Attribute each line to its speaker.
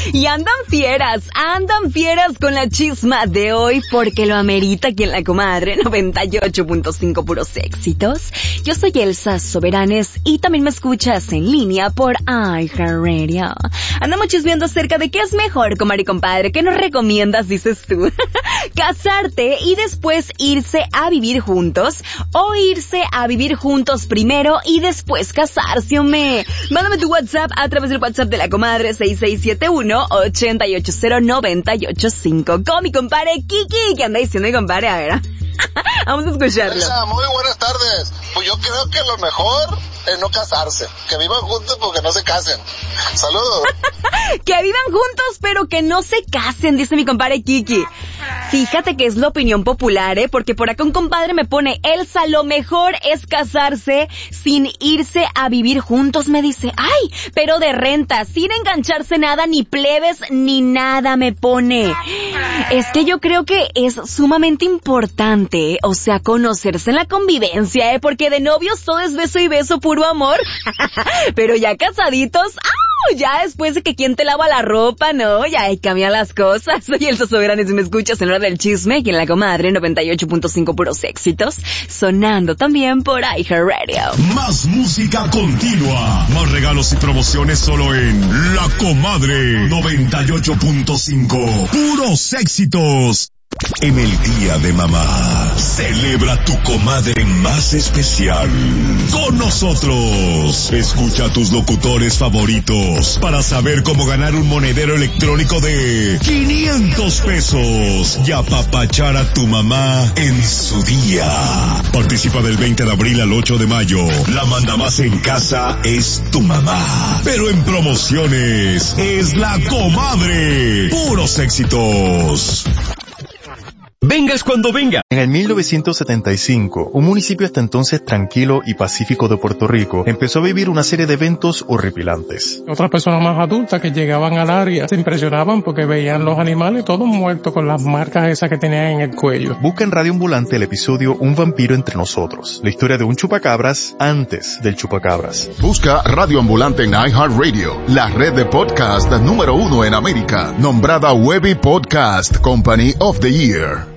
Speaker 1: Y andan fieras con la chisma de hoy porque lo amerita aquí en La Comadre 98.5 puros éxitos. Yo soy Elsa Soberanes y también me escuchas en línea por iHeartRadio. Andamos chismeando acerca de qué es mejor, comadre y compadre. ¿Qué nos recomiendas, dices tú? ¿Casarte y después irse a vivir juntos? ¿O irse a vivir juntos primero y después casarse, hombre? Mándame tu WhatsApp a través del WhatsApp de La Comadre 6671-880-985. Con mi compadre Kiki, ¿qué anda diciendo mi compadre? A ver, vamos a escucharlo.
Speaker 2: Elsa, muy buenas tardes. Pues yo creo que lo mejor es no casarse. Que vivan juntos porque no se casen. Saludos.
Speaker 1: Que vivan juntos pero que no se casen, dice mi compadre Kiki. Fíjate que es la opinión popular, porque por acá un compadre me pone, Elsa, lo mejor es casarse sin irse a vivir juntos, me dice. Ay, pero de renta, sin engancharse nada, ni plebes, ni nada, me pone. Es que yo creo que es sumamente importante, o sea, conocerse en la convivencia, porque de novios todo es beso y beso, puro amor. Pero ya casaditos, ya después de que quien te lava la ropa, ¿no? Ya ahí cambian las cosas. Soy Elsa Soberanes y me escuchas en hora del chisme aquí en La Comadre 98.5 puros éxitos, sonando también por iHeartRadio.
Speaker 3: Más música continua, más regalos y promociones solo en La Comadre 98.5 puros éxitos. En el Día de Mamá, celebra tu comadre más especial con nosotros. Escucha a tus locutores favoritos para saber cómo ganar un monedero electrónico de 500 pesos y apapachar a tu mamá en su día. Participa del 20 de abril al 8 de mayo. La manda más en casa es tu mamá, pero en promociones es La Comadre. Puros éxitos.
Speaker 4: Vengas cuando venga.
Speaker 5: En el 1975, un municipio hasta entonces tranquilo y pacífico de Puerto Rico empezó a vivir una serie de eventos horripilantes.
Speaker 6: Otras personas más adultas que llegaban al área se impresionaban porque veían los animales todos muertos con las marcas esas que tenían en el cuello.
Speaker 5: Busca en Radio Ambulante el episodio Un vampiro entre nosotros, la historia de un chupacabras antes del chupacabras.
Speaker 7: Busca Radio Ambulante en iHeartRadio, la red de podcast número 1 en América, nombrada Webby Podcast Company of the Year.